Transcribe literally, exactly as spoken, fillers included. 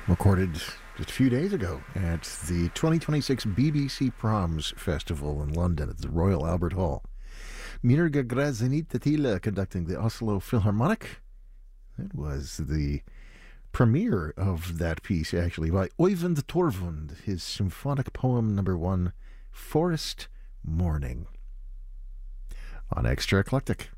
recorded just a few days ago at the twenty twenty-six B B C Proms Festival in London at the Royal Albert Hall. Mirga Grazinit Tatila conducting the Oslo Philharmonic. That was the premiere of that piece, actually, by Oyvind Torvund, his symphonic poem number one, Forest Morning, on Extra Eclectic.